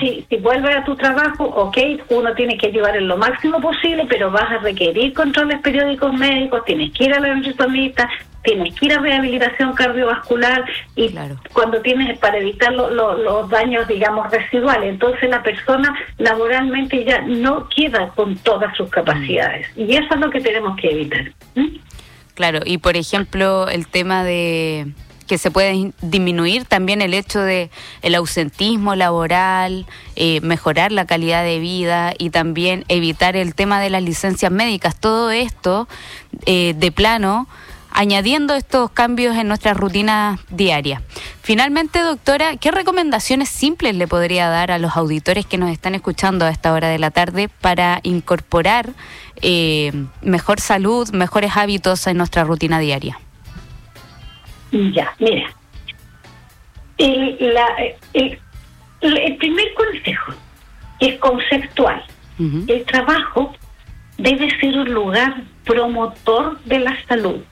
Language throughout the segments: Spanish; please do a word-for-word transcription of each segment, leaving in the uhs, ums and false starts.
si, si vuelves a tu trabajo, ok, uno tiene que ayudar en lo máximo posible, pero vas a requerir controles periódicos médicos, tienes que ir a la nutricionista, tienes que ir a rehabilitación cardiovascular y claro. cuando tienes para evitar lo, lo, los daños, digamos, residuales. Entonces la persona laboralmente ya no queda con todas sus capacidades mm. y eso es lo que tenemos que evitar. ¿Mm? Claro, y por ejemplo el tema de que se puede disminuir también el hecho de el ausentismo laboral, eh, mejorar la calidad de vida y también evitar el tema de las licencias médicas. Todo esto eh, de plano, añadiendo estos cambios en nuestra rutina diaria. Finalmente, doctora, ¿qué recomendaciones simples le podría dar a los auditores que nos están escuchando a esta hora de la tarde para incorporar eh, mejor salud, mejores hábitos en nuestra rutina diaria? Ya, mira, el, la, el, el primer consejo es conceptual. Uh-huh. El trabajo debe ser un lugar promotor de la salud,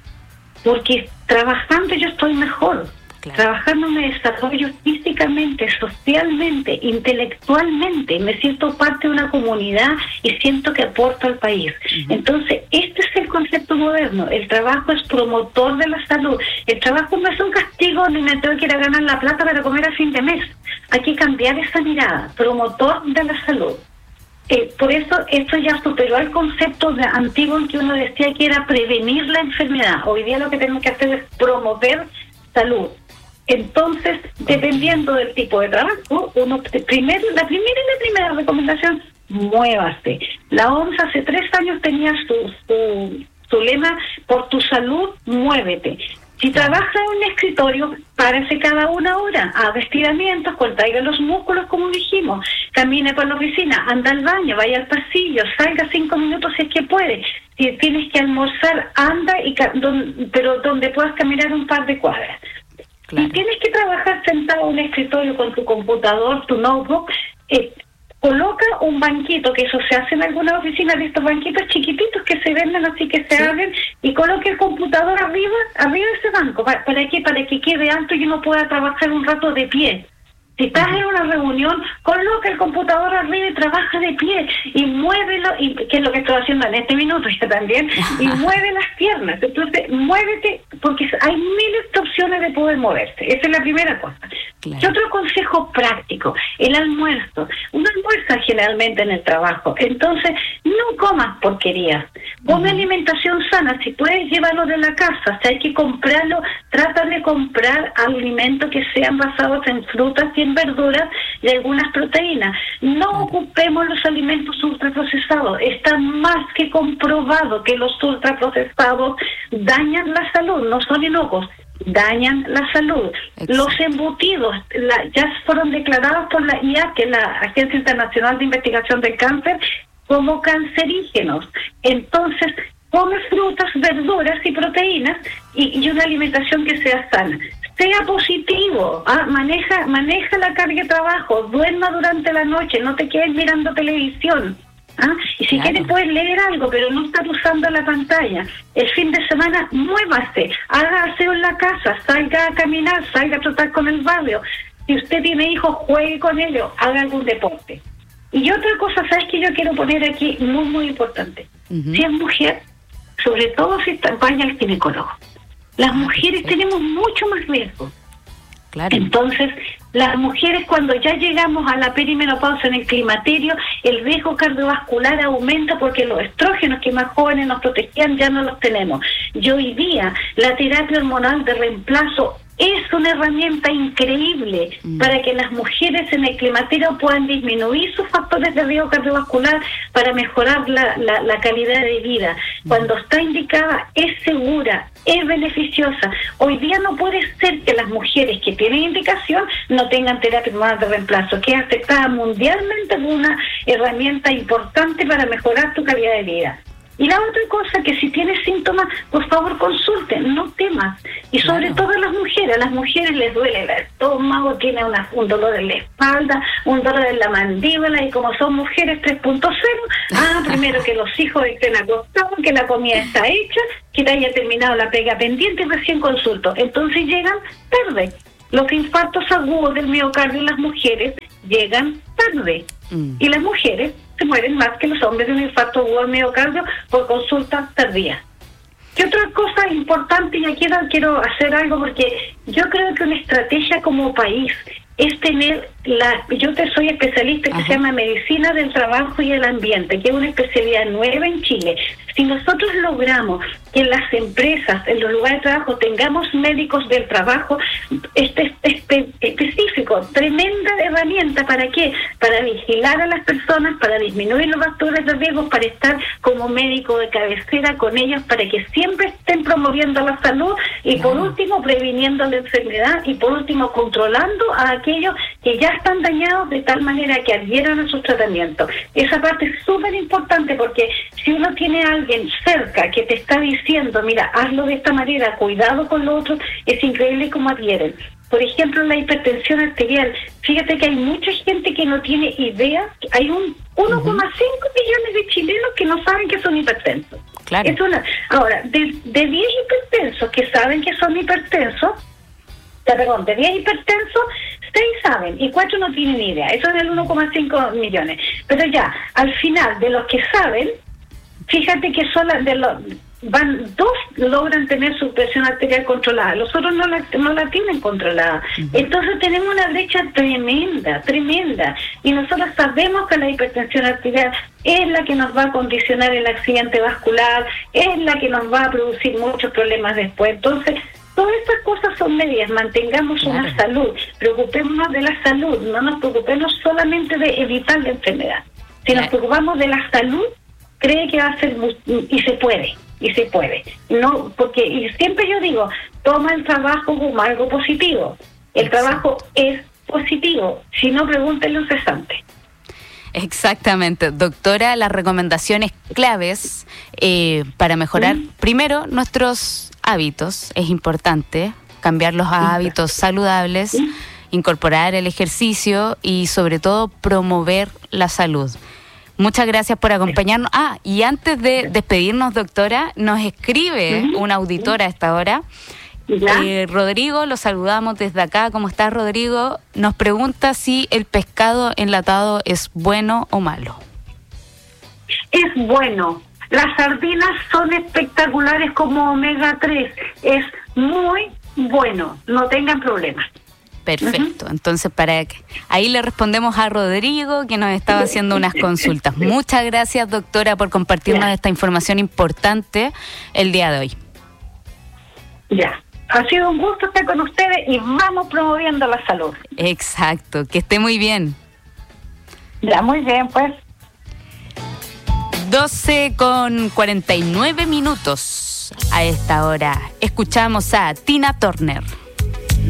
porque trabajando yo estoy mejor. Claro. Trabajando me desarrollo físicamente, socialmente, intelectualmente, me siento parte de una comunidad y siento que aporto al país. Uh-huh. Entonces, este es el concepto moderno. El trabajo es promotor de la salud. El trabajo no es un castigo ni me tengo que ir a ganar la plata para comer a fin de mes. Hay que cambiar esa mirada, promotor de la salud. Eh, por eso esto ya superó el concepto de antiguo en que uno decía que era prevenir la enfermedad. Hoy día lo que tenemos que hacer es promover salud. Entonces, dependiendo del tipo de trabajo, uno primero, la primera y la primera recomendación, muévase. La O M S hace tres años tenía su, su, su lema, por tu salud, muévete. Si trabaja en un escritorio, párese cada una hora, haga estiramientos, contraiga los músculos, como dijimos, camine por la oficina, anda al baño, vaya al pasillo, salga cinco minutos si es que puede. Si tienes que almorzar, anda, y don, pero donde puedas caminar un par de cuadras. Claro. Si tienes que trabajar sentado en un escritorio con tu computador, tu notebook, eh, coloca un banquito, que eso se hace en algunas oficinas, de estos banquitos chiquititos que se venden así que se sí. abren, y coloque el computador arriba, arriba de ese banco. ¿Para, para qué? Para que quede alto y uno pueda trabajar un rato de pie. Si estás uh-huh. en una reunión, coloca el computador arriba y trabaja de pie y muévelo, y que es lo que estoy haciendo en este minuto ya también, y mueve las piernas. Entonces, muévete, porque hay miles de opciones de poder moverse. Esa es la primera cosa. Claro. Y otro consejo práctico, el almuerzo. Uno almuerza generalmente en el trabajo, entonces no comas porquerías. Come uh-huh. alimentación sana, si puedes llevarlo de la casa, si hay que comprarlo, trata de comprar alimentos que sean basados en frutas y en verduras y algunas proteínas. No uh-huh. ocupemos los alimentos ultraprocesados. Está más que comprobado que los ultraprocesados dañan la salud, no son inocuos, dañan la salud. Exacto. Los embutidos la, ya fueron declarados por la I A, que es la Agencia Internacional de Investigación del Cáncer, como cancerígenos. Entonces, come frutas, verduras y proteínas y, y una alimentación que sea sana. Sea positivo, ¿ah? maneja maneja la carga de trabajo, duerma durante la noche, no te quedes mirando televisión. ¿Ah? Y si claro. quieres puedes leer algo, pero no estar usando la pantalla. El fin de semana, muévase, haga aseo en la casa, salga a caminar, salga a trotar con el barrio. Si usted tiene hijos, juegue con ellos, haga algún deporte. Y otra cosa, ¿sabes que yo quiero poner aquí? Muy, muy importante. Uh-huh. Si es mujer, sobre todo si está, vaya al ginecólogo. Las mujeres tenemos mucho más riesgo. Claro. Entonces, las mujeres cuando ya llegamos a la perimenopausia, en el climaterio, el riesgo cardiovascular aumenta porque los estrógenos que más jóvenes nos protegían ya no los tenemos. Y hoy día la terapia hormonal de reemplazo es una herramienta increíble mm. para que las mujeres en el climaterio puedan disminuir sus factores de riesgo cardiovascular para mejorar la, la, la calidad de vida. Mm. Cuando está indicada, es segura, es beneficiosa. Hoy día no puede ser que las mujeres que tienen indicación no tengan terapia hormonal de reemplazo, que es aceptada mundialmente como una herramienta importante para mejorar tu calidad de vida. Y la otra cosa, que si tienes síntomas, por favor consulten, no temas. Y sobre claro. todo a las mujeres, a las mujeres les duele el estómago, tienen una, un dolor en la espalda, un dolor en la mandíbula, y como son mujeres tres punto cero, ah, primero que los hijos estén acostados, que la comida está hecha, que te haya terminado la pega pendiente y recién consulto. Entonces llegan tarde. los infartos agudos del miocardio en las mujeres llegan tarde. Mm. Y las mujeres se mueren más que los hombres de un infarto agudo del miocardio por consulta tardía. ¿Qué otra cosa importante? Y aquí quiero hacer algo porque yo creo que una estrategia como país es tener la, yo te soy especialista que Ajá. se llama Medicina del Trabajo y el Ambiente, que es una especialidad nueva en Chile. Si nosotros logramos que en las empresas, en los lugares de trabajo, tengamos médicos del trabajo este, este, específico, tremenda herramienta, ¿para qué? Para vigilar a las personas, para disminuir los factores de riesgo, para estar como médico de cabecera con ellos, para que siempre estén promoviendo la salud y por último previniendo la enfermedad y por último controlando a aquellos que ya están dañados de tal manera que adhieran a sus tratamientos. Esa parte es súper importante porque si uno tiene a alguien cerca que te está diciendo, mira, hazlo de esta manera, cuidado con lo otro, es increíble cómo adhieren. Por ejemplo, la hipertensión arterial. Fíjate que hay mucha gente que no tiene idea. Hay un uno coma cinco uh-huh. millones de chilenos que no saben que son hipertensos. Claro. Es una, ahora, de, de diez hipertensos que saben que son hipertensos, perdón, de diez hipertensos, seis saben y cuatro no tienen idea. Eso es el uno coma cinco millones. Pero ya, al final, de los que saben, fíjate que solo de los van dos logran tener su presión arterial controlada, los otros no la, no la tienen controlada. Uh-huh. Entonces tenemos una brecha tremenda, tremenda. Y nosotros sabemos que la hipertensión arterial es la que nos va a condicionar el accidente vascular, es la que nos va a producir muchos problemas después. Entonces, todas estas cosas son medidas. Mantengamos claro. una salud, preocupémonos de la salud, no nos preocupemos solamente de evitar la enfermedad. Si claro. nos preocupamos de la salud, cree que va a ser, y se puede, y se puede. No, porque y siempre yo digo, toma el trabajo como algo positivo. El Exacto. trabajo es positivo, si no, pregúntele un cesante. Exactamente. Doctora, las recomendaciones claves eh, para mejorar, ¿Mm? primero, nuestros hábitos. Es importante cambiar los hábitos saludables, ¿Mm? incorporar el ejercicio y sobre todo promover la salud. Muchas gracias por acompañarnos. Ah, y antes de despedirnos, doctora, nos escribe ¿Mm? una auditora a esta hora. Eh, Rodrigo, lo saludamos desde acá. ¿Cómo estás, Rodrigo? Nos pregunta si el pescado enlatado es bueno o malo. Es bueno. Las sardinas son espectaculares como omega tres. Es muy bueno. No tengan problemas. Perfecto. Uh-huh. Entonces, para que ahí le respondemos a Rodrigo, que nos estaba haciendo unas consultas. Muchas gracias, doctora, por compartirnos ya. esta información importante el día de hoy. Ya. Ha sido un gusto estar con ustedes y vamos promoviendo la salud. Exacto. Que esté muy bien. Ya, muy bien, pues. doce con cuarenta y nueve minutos a esta hora. Escuchamos a Tina Turner.